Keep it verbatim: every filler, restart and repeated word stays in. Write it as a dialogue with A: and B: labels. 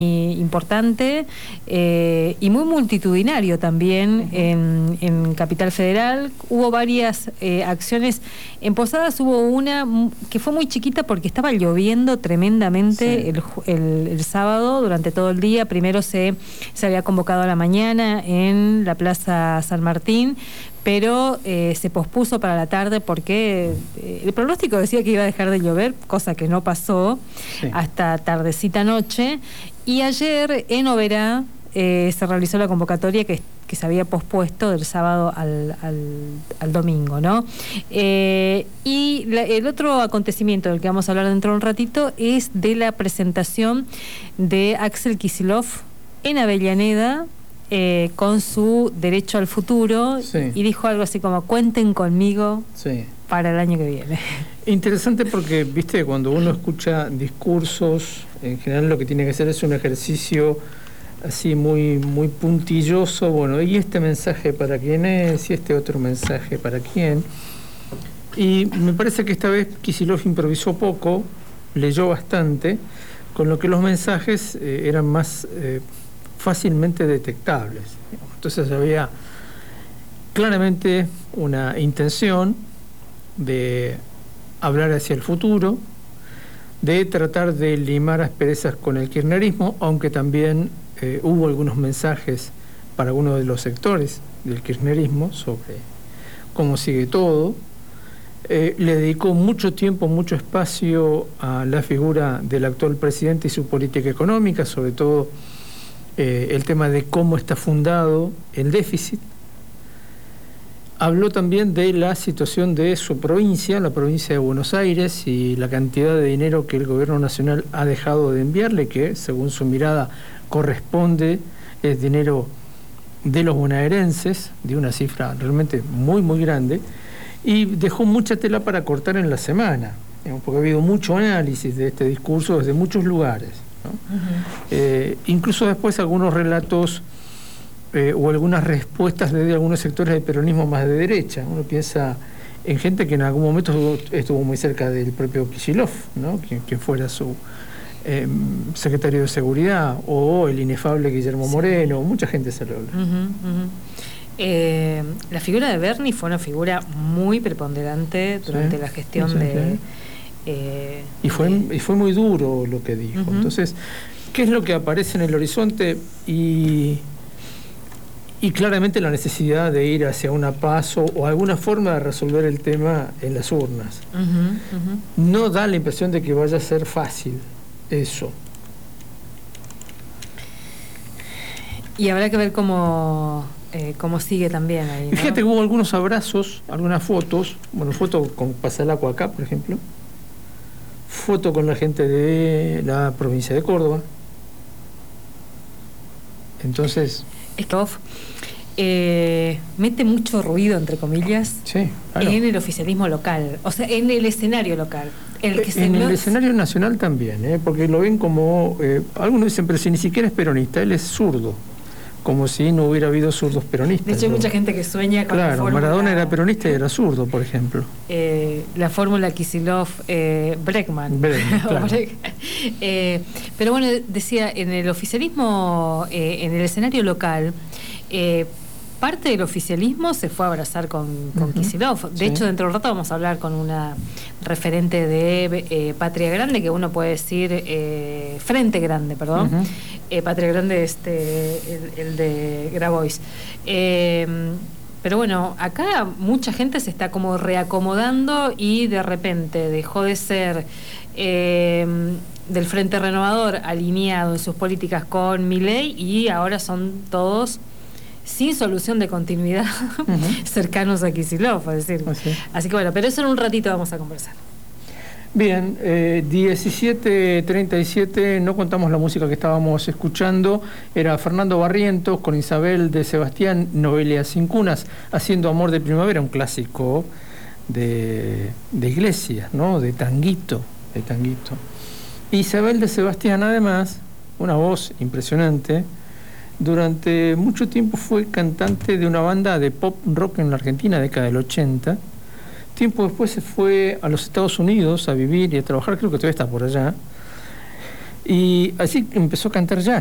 A: importante eh, y muy multitudinario también en, en Capital Federal. Hubo varias eh, acciones. En Posadas hubo una que fue muy chiquita porque estaba lloviendo tremendamente. Sí. el, el, el sábado durante todo el día. Primero se, se había convocado a la mañana en la Plaza San Martín, pero eh, se pospuso para la tarde porque eh, el pronóstico decía que iba a dejar de llover, cosa que no pasó, sí, hasta tardecita noche. Y ayer en Oberá eh, se realizó la convocatoria que, que se había pospuesto del sábado al, al, al domingo, ¿no? Eh, y la, el otro acontecimiento del que vamos a hablar dentro de un ratito es de la presentación de Axel Kicillof en Avellaneda, Eh, con su derecho al futuro, sí, y dijo algo así como: cuenten conmigo, sí, para el año que viene.
B: Interesante porque, viste, cuando uno escucha discursos, en general lo que tiene que hacer es un ejercicio así muy, muy puntilloso. Bueno, ¿y este mensaje para quién es? ¿Y este otro mensaje para quién? Y me parece que esta vez Kicillof improvisó poco, leyó bastante, con lo que los mensajes eh, eran más Eh, fácilmente detectables. Entonces había claramente una intención de hablar hacia el futuro, de tratar de limar asperezas con el kirchnerismo, aunque también eh, hubo algunos mensajes para algunos de los sectores del kirchnerismo sobre cómo sigue todo. Eh, le dedicó mucho tiempo, mucho espacio a la figura del actual presidente y su política económica, sobre todo Eh, el tema de cómo está fundado el déficit. Habló también de la situación de su provincia, la provincia de Buenos Aires, y la cantidad de dinero que el gobierno nacional ha dejado de enviarle, que según su mirada corresponde, es dinero de los bonaerenses, de una cifra realmente muy muy grande, y dejó mucha tela para cortar en la semana, porque ha habido mucho análisis de este discurso desde muchos lugares, ¿no? Uh-huh. eh, incluso después algunos relatos eh, o algunas respuestas desde algunos sectores del peronismo más de derecha. Uno piensa en gente que en algún momento estuvo, estuvo muy cerca del propio Kicillof, ¿no? Quien, quien fuera su eh, secretario de Seguridad, o el inefable Guillermo Moreno. Mucha gente se lo habla.
A: Uh-huh, uh-huh. Eh, la figura de Bernie fue una figura muy preponderante durante sí, la gestión sí, sí, de... Sí.
B: Eh, y fue de... y fue muy duro lo que dijo. Uh-huh. Entonces, ¿qué es lo que aparece en el horizonte? Y, y claramente la necesidad de ir hacia una paz o, o alguna forma de resolver el tema en las urnas. Uh-huh, uh-huh. No da la impresión de que vaya a ser fácil eso.
A: Y habrá que ver cómo... Eh, cómo sigue también ahí, ¿no?
B: Fíjate que hubo algunos abrazos, algunas fotos, bueno, foto con Pasalacua acá, por ejemplo, foto con la gente de la provincia de Córdoba. Entonces...
A: Esto eh, mete mucho ruido, entre comillas,
B: sí, claro,
A: en el oficialismo local, o sea, en el escenario local. El que se
B: en
A: no...
B: el escenario nacional también, ¿eh? Porque lo ven como... Eh, algunos dicen, pero si ni siquiera es peronista, él es zurdo. Como si no hubiera habido zurdos peronistas.
A: De hecho, hay
B: ¿no?
A: mucha gente que sueña con
B: claro,
A: la fórmula...
B: Maradona era peronista y era zurdo, por ejemplo.
A: Eh, la fórmula Kicillof-Bregman.
B: Eh, claro.
A: eh, pero bueno, decía, en el oficialismo, eh, en el escenario local, eh, parte del oficialismo se fue a abrazar con, con uh-huh. Kicillof. De sí. hecho, dentro de un rato vamos a hablar con una referente de eh, Patria Grande, que uno puede decir eh, Frente Grande, perdón. Uh-huh. eh, Patria Grande, este, el, el de Grabois. Eh, pero bueno, acá mucha gente se está como reacomodando y de repente dejó de ser eh, del Frente Renovador alineado en sus políticas con Milei, y ahora son todos sin solución de continuidad, uh-huh. cercanos a Kicillof, es decir. Así. Así que bueno, pero eso en un ratito vamos a conversar.
B: Bien, eh, diecisiete treinta y siete, no contamos la música que estábamos escuchando, era Fernando Barrientos con Isabel de Sebastián, Noelia Sin Cunas, haciendo Amor de Primavera, un clásico de, de Iglesias, ¿no? De tanguito, de tanguito. Isabel de Sebastián, además, una voz impresionante. Durante mucho tiempo fue cantante de una banda de pop rock en la Argentina, década del ochenta. Tiempo después se fue a los Estados Unidos a vivir y a trabajar, creo que todavía está por allá. Y así empezó a cantar jazz.